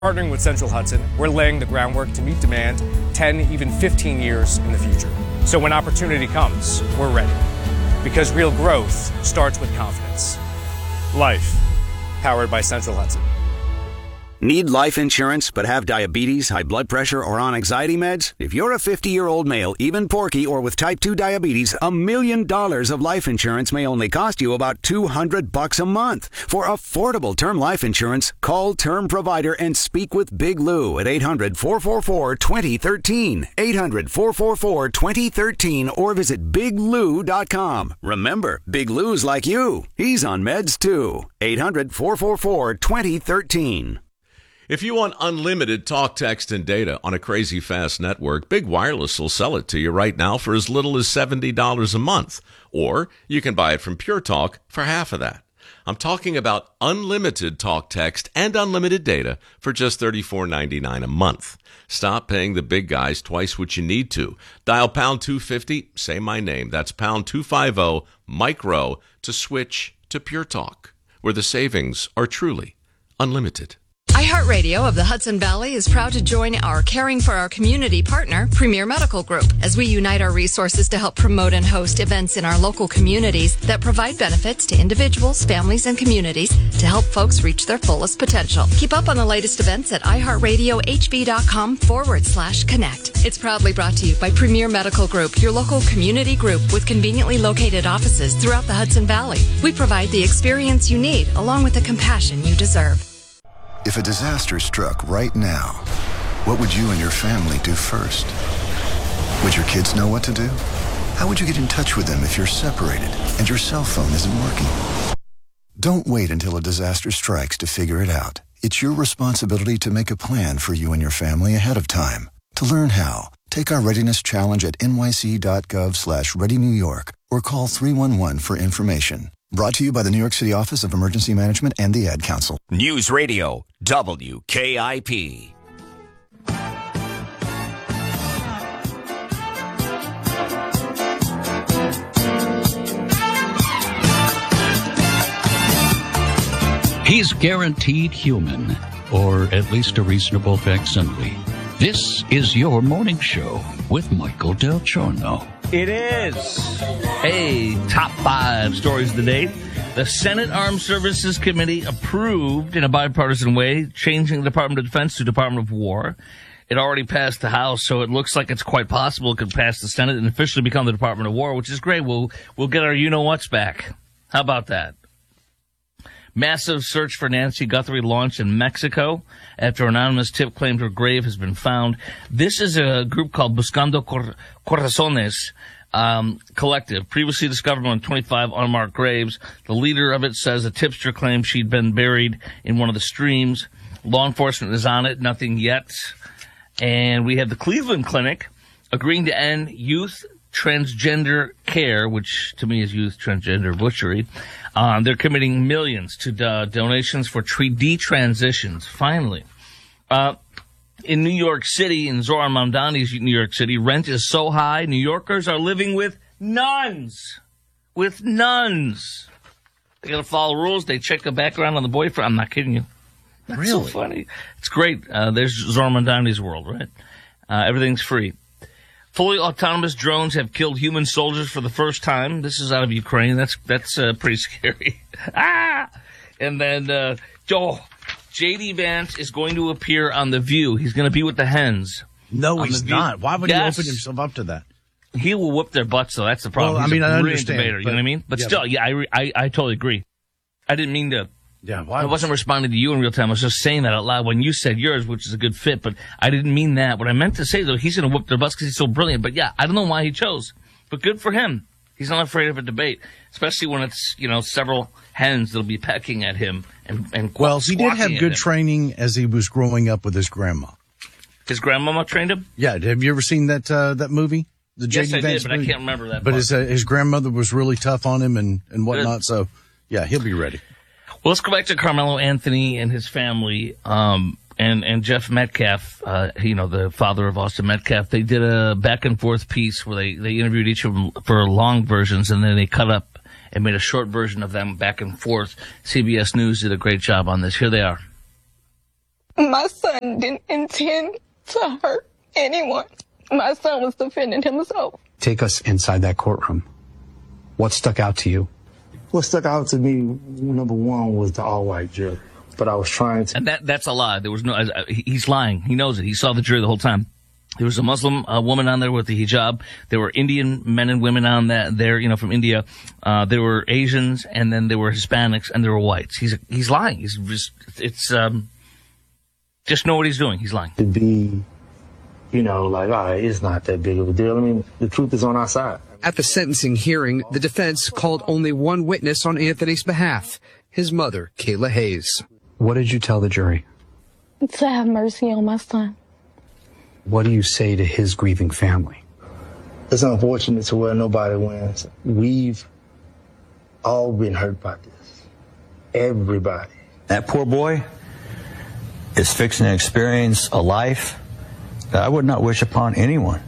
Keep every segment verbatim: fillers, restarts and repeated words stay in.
Partnering with Central Hudson, we're laying the groundwork to meet demand ten, even fifteen years in the future. So when opportunity comes, we're ready. Because real growth starts with confidence. Life, powered by Central Hudson. Need life insurance but have diabetes, high blood pressure, or on anxiety meds? If you're a fifty-year-old male, even porky, or with type two diabetes, a million dollars of life insurance may only cost you about two hundred bucks a month. For affordable term life insurance, call Term Provider and speak with Big Lou at eight hundred, four four four, two zero one three, eight hundred, four four four, two zero one three, or visit big lou dot com. Remember, Big Lou's like you. He's on meds too. eight hundred, four four four, two zero one three. If you want unlimited talk, text, and data on a crazy fast network, Big Wireless will sell it to you right now for as little as seventy dollars a month. Or you can buy it from Pure Talk for half of that. I'm talking about unlimited talk, text, and unlimited data for just thirty-four ninety-nine a month. Stop paying the big guys twice what you need to. Dial pound two fifty, say my name. That's pound two fifty, micro, to switch to Pure Talk, where the savings are truly unlimited. iHeartRadio of the Hudson Valley is proud to join our Caring for Our Community partner, Premier Medical Group, as we unite our resources to help promote and host events in our local communities that provide benefits to individuals, families, and communities to help folks reach their fullest potential. Keep up on the latest events at iHeartRadioHV.com forward slash connect. It's proudly brought to you by Premier Medical Group, your local community group with conveniently located offices throughout the Hudson Valley. We provide the experience you need along with the compassion you deserve. If a disaster struck right now, what would you and your family do first? Would your kids know what to do? How would you get in touch with them if you're separated and your cell phone isn't working? Don't wait until a disaster strikes to figure it out. It's your responsibility to make a plan for you and your family ahead of time. To learn how, take our readiness challenge at nyc.gov slash ready New York or call three one one for information. Brought to you by the New York City Office of Emergency Management and the Ad Council. News Radio, W K I P. He's guaranteed human, or at least a reasonable facsimile. This is your morning show with Michael Del Giorno. It is. Hey, top five stories of the day. The Senate Armed Services Committee approved in a bipartisan way changing the Department of Defense to Department of War. It already passed the House, so it looks like it's quite possible it could pass the Senate and officially become the Department of War, which is great. We'll we'll get our you-know-whats back. How about that? Massive search for Nancy Guthrie launched in Mexico after an anonymous tip claimed her grave has been found. This is a group called Buscando Cor- Corazones um, Collective, previously discovered on twenty-five unmarked graves. The leader of it says a tipster claimed she'd been buried in one of the streams. Law enforcement is on it, nothing yet. And we have the Cleveland Clinic agreeing to end youth transgender care, which to me is youth transgender butchery. Um, they're committing millions to uh, donations for tree detransitions, finally. Uh, in New York City, in Zoran Mamdani's New York City, rent is so high, New Yorkers are living with nuns. With nuns. They got to follow rules. They check the background on the boyfriend. I'm not kidding you. That's really? So funny. It's great. Uh, there's Zoran Mamdani's world, right? Uh, everything's free. Fully autonomous drones have killed human soldiers for the first time. This is out of Ukraine. That's that's uh, pretty scary. ah! And then, uh, oh, J D. Vance is going to appear on The View. He's going to be with the hens. No, he's not. Why would yes. he open himself up to that? He will whoop their butts, though. That's the problem. Well, He's I mean, a I brilliant understand. Debater, you but, know what I mean? But yeah, still, but, yeah, I, I, I totally agree. I didn't mean to. Yeah, why? I wasn't responding to you in real time. I was just saying that out loud when you said yours, which is a good fit, but I didn't mean that. What I meant to say, though, he's going to whoop their butts because he's so brilliant. But yeah, I don't know why he chose, but good for him. He's not afraid of a debate, especially when it's, you know, several hens that'll be pecking at him and, and well, he did have good him. training as he was growing up with his grandma. His grandmama trained him? Yeah. Have you ever seen that, uh, that movie? The yes, J D. I Vance did, but movie? I can't remember that But part. his, uh, his grandmother was really tough on him and, and whatnot. Good. So yeah, he'll be ready. Well, let's go back to Carmelo Anthony and his family, um, and, and Jeff Metcalf, uh, you know, the father of Austin Metcalf. They did a back and forth piece where they, they interviewed each of them for long versions, and then they cut up and made a short version of them back and forth. C B S News did a great job on this. Here they are. My son didn't intend to hurt anyone. My son was defending himself. Take us inside that courtroom. What stuck out to you? What stuck out to me, number one, was the all-white jury. But I was trying to... And that that's a lie. There was no... Uh, he's lying. He knows it. He saw the jury the whole time. There was a Muslim uh, woman on there with the hijab. There were Indian men and women on that there, you know, from India. Uh, there were Asians, and then there were Hispanics, and there were whites. He's he's lying. He's just... It's... um. Just know what he's doing. He's lying. To be, you know, like, all right, it's not that big of a deal. I mean, the truth is on our side. At the sentencing hearing, the defense called only one witness on Anthony's behalf, his mother, Kayla Hayes. What did you tell the jury? To have mercy on my son. What do you say to his grieving family? It's unfortunate to where nobody wins. We've all been hurt by this. Everybody. That poor boy is fixing to experience a life that I would not wish upon anyone.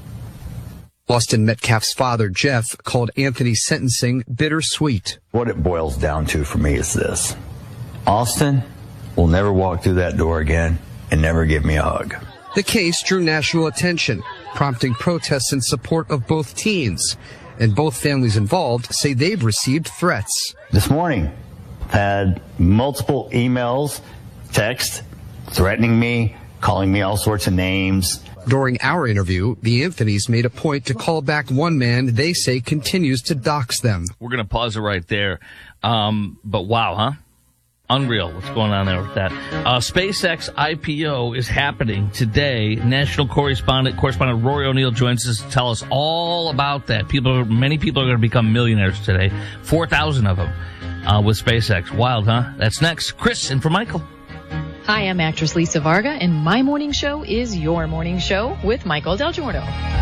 Austin Metcalf's father, Jeff, called Anthony's sentencing bittersweet. What it boils down to for me is this. Austin will never walk through that door again and never give me a hug. The case drew national attention, prompting protests in support of both teens. And both families involved say they've received threats. This morning, I've had multiple emails, texts, threatening me, calling me all sorts of names. During our interview, the Anthonys made a point to call back one man they say continues to dox them. We're going to pause it right there. Um, but wow, huh? Unreal what's going on there with that. Uh, SpaceX I P O is happening today. National correspondent correspondent Rory O'Neill joins us to tell us all about that. People, many people are going to become millionaires today. four thousand of them uh, with SpaceX. Wild, huh? That's next. Chris and for Michael. Hi, I'm actress Lisa Varga, and my morning show is your morning show with Michael Del Giorno.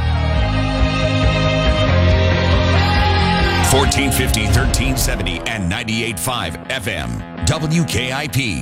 fourteen fifty, thirteen seventy, and ninety-eight point five F M. W K I P.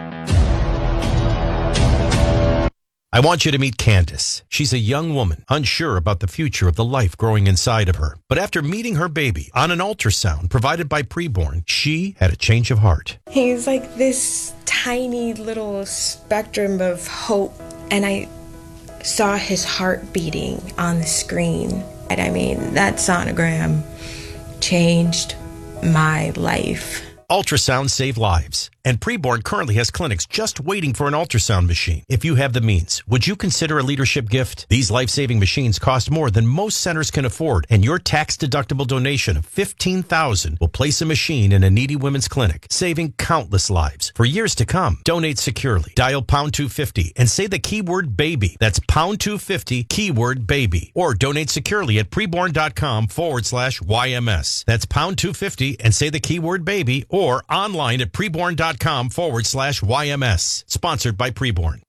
I want you to meet Candace. She's a young woman, unsure about the future of the life growing inside of her. But after meeting her baby on an ultrasound provided by Preborn, she had a change of heart. He's like this tiny little spectrum of hope, and I saw his heart beating on the screen. And I mean, that sonogram changed my life. Ultrasounds save lives, and Preborn currently has clinics just waiting for an ultrasound machine. If you have the means, would you consider a leadership gift? These life-saving machines cost more than most centers can afford, and your tax-deductible donation of fifteen thousand dollars will place a machine in a needy women's clinic, saving countless lives for years to come. Donate securely. Dial pound two fifty and say the keyword baby. That's pound two fifty, keyword baby. Or donate securely at preborn.com forward slash YMS. That's pound two fifty and say the keyword baby, or online at preborn.com forward slash YMS. Sponsored by Preborn.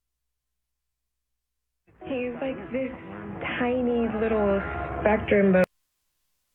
He's like this tiny little spectrum of